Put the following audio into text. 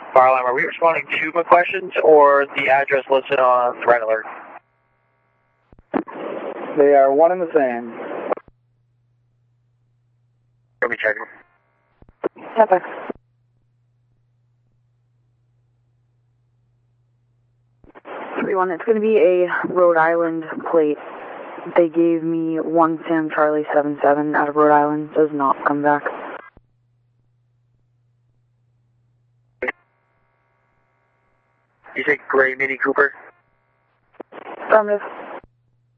Fire alarm, are we responding to my questions or the address listed on threat alert? They are one and the same. Let me check them. Okay. It's going to be a Rhode Island plate. They gave me 1 Sam Charlie 77 out of Rhode Island. Does not come back. You say gray Mini Cooper? Affirmative.